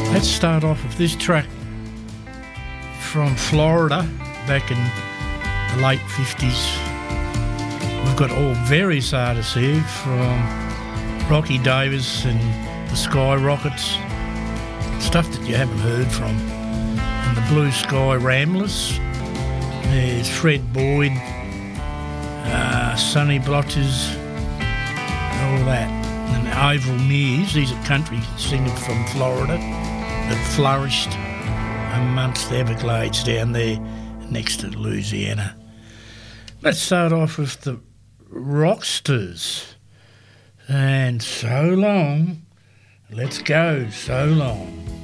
Let's start off with this track from Florida back in the late 50s. We've got all various artists here, from Rocky Davis and the Skyrockets, stuff that you haven't heard from, and the Blue Sky Ramblers. There's Fred Boyd, Sonny Blotches, all that. And Avril Mears, he's a country singer from Florida that flourished amongst the Everglades down there next to Louisiana. Let's start off with the Rocksters. And So Long, let's go, so long.